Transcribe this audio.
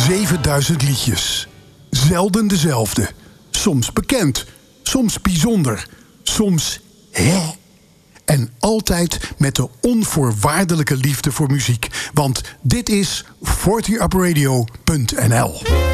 7000 liedjes. Zelden dezelfde. Soms bekend, soms bijzonder, soms hè. En altijd met de onvoorwaardelijke liefde voor muziek. Want dit is 40upradio.nl.